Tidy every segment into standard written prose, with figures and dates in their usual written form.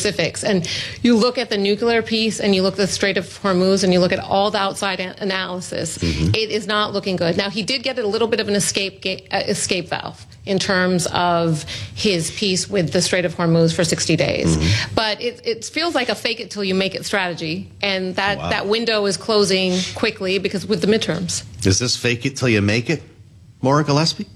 specifics. And you look at the nuclear piece and you look at the Strait of Hormuz and you look at all the outside analysis, it is not looking good. Now, he did get a little bit of an escape valve in terms of his piece with the Strait of Hormuz for 60 days. But it feels like a fake it till you make it strategy. And that window is closing quickly because with the midterms. Is this fake it till you make it, Maura Gillespie?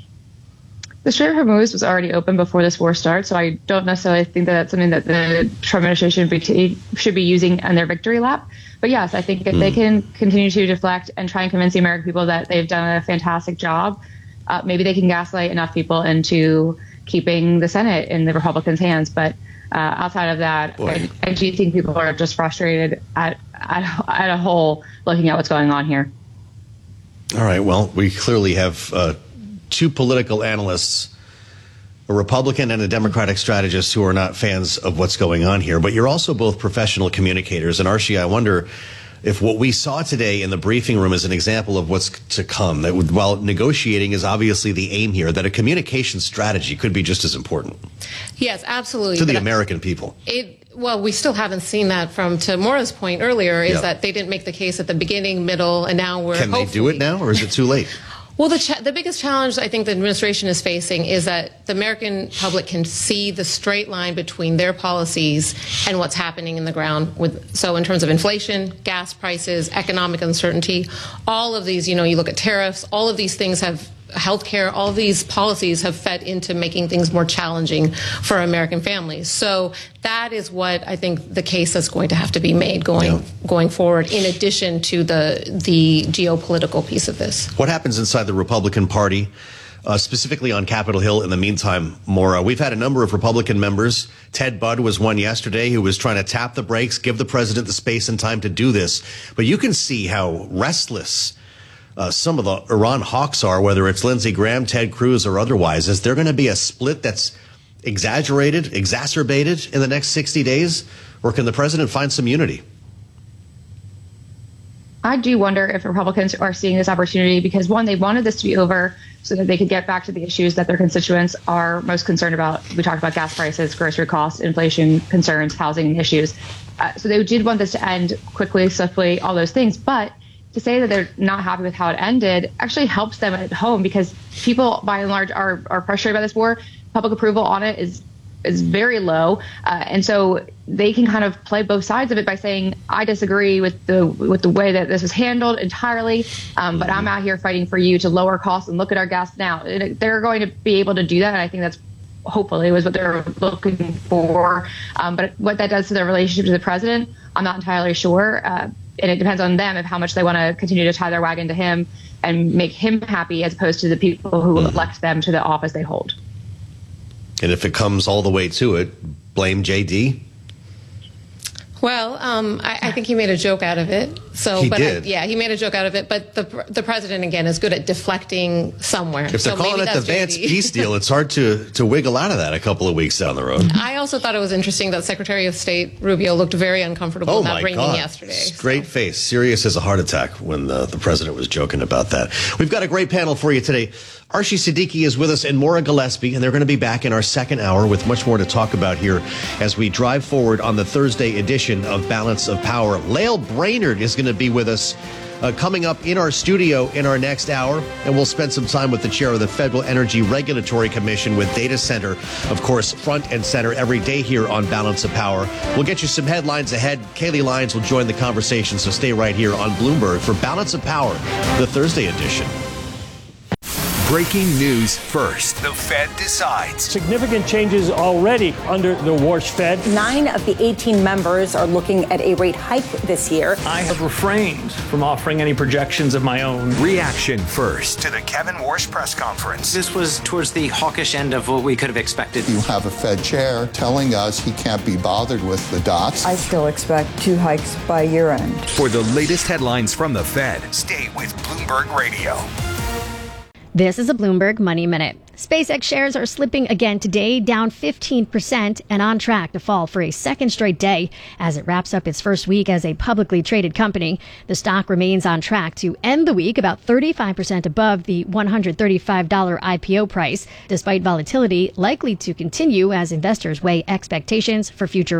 The Strait of Hormuz was already open before this war started, so I don't necessarily think that that's something that the Trump administration should be using on their victory lap. But yes, I think if they can continue to deflect and try and convince the American people that they've done a fantastic job, maybe they can gaslight enough people into keeping the Senate in the Republicans' hands. But outside of that, I do think people are just frustrated at a whole looking at what's going on here. All right. Well, we clearly have two political analysts, a Republican and a Democratic strategist, who are not fans of what's going on here. But you're also both professional communicators. And Archie, I wonder if what we saw today in the briefing room is an example of what's to come. That while negotiating is obviously the aim here, that a communication strategy could be just as important. Yes, absolutely. To the American people. Well, we still haven't seen that to Maura's point earlier, is that they didn't make the case at the beginning, middle, and now we're Can they do it now, or is it too late? Well, the biggest challenge I think the administration is facing is that the American public can see the straight line between their policies and what's happening in the ground. So in terms of inflation, gas prices, economic uncertainty, all of these, you look at tariffs, all of these things have healthcare, all of these policies have fed into making things more challenging for American families. So that is what I think the case that's going to have to be made going forward, in addition to the geopolitical piece of this. What happens inside the Republican Party, specifically on Capitol Hill in the meantime, Maura? We've had a number of Republican members. Ted Budd was one yesterday who was trying to tap the brakes, give the president the space and time to do this. But you can see how restless some of the Iran hawks are, whether it's Lindsey Graham, Ted Cruz, or otherwise. Is there going to be a split that's exaggerated, exacerbated in the next 60 days? Or can the president find some unity? I do wonder if Republicans are seeing this opportunity because, one, they wanted this to be over so that they could get back to the issues that their constituents are most concerned about. We talked about gas prices, grocery costs, inflation concerns, housing issues. So they did want this to end quickly, swiftly, all those things. But to say that they're not happy with how it ended actually helps them at home because people, by and large, are frustrated by this war. Public approval on it is very low. And so they can kind of play both sides of it by saying, I disagree with the way that this was handled entirely, but I'm out here fighting for you to lower costs and look at our gas now. They're going to be able to do that, and I think that's hopefully was what they're looking for. But what that does to their relationship to the president, I'm not entirely sure. And it depends on them of how much they want to continue to tie their wagon to him and make him happy as opposed to the people who elect them to the office they hold. And if it comes all the way to it, blame JD? Well, I think he made a joke out of it. So, he did. He made a joke out of it. But the president, again, is good at deflecting somewhere. If they're calling it the Vance peace deal, it's hard to wiggle out of that a couple of weeks down the road. I also thought it was interesting that Secretary of State Rubio looked very uncomfortable in that ringing yesterday. Straight face, serious as a heart attack when the president was joking about that. We've got a great panel for you today. Archie Siddiqui is with us and Maura Gillespie, and they're going to be back in our second hour with much more to talk about here as we drive forward on the Thursday edition of Balance of Power. Lael Brainerd is going to be with us coming up in our studio in our next hour, and we'll spend some time with the chair of the Federal Energy Regulatory Commission with data center, of course, front and center every day here on Balance of Power. We'll get you some headlines ahead. Kaylee Lyons will join the conversation, so stay right here on Bloomberg for Balance of Power, the Thursday edition. Breaking news first. The Fed decides. Significant changes already under the Warsh Fed. 9 of the 18 members are looking at a rate hike this year. I have refrained from offering any projections of my own. Reaction first. To the Kevin Warsh press conference. This was towards the hawkish end of what we could have expected. You have a Fed chair telling us he can't be bothered with the dots. I still expect 2 hikes by year end. For the latest headlines from the Fed, stay with Bloomberg Radio. This is a Bloomberg Money Minute. SpaceX shares are slipping again today, down 15% and on track to fall for a second straight day as it wraps up its first week as a publicly traded company. The stock remains on track to end the week about 35% above the $135 IPO price, despite volatility likely to continue as investors weigh expectations for future